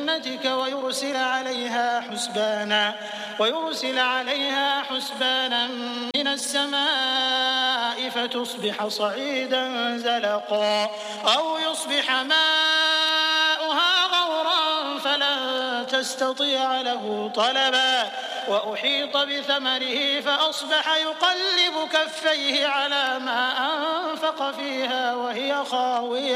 جنتك ويرسل عليها حسبانا من السماء فتصبح صعيدا زلقا أو يصبح ماؤها غورا فلن تستطيع له طلبا وأحيط بثمره فأصبح يقلب كفيه على ما أنفق فيها وهي خاوية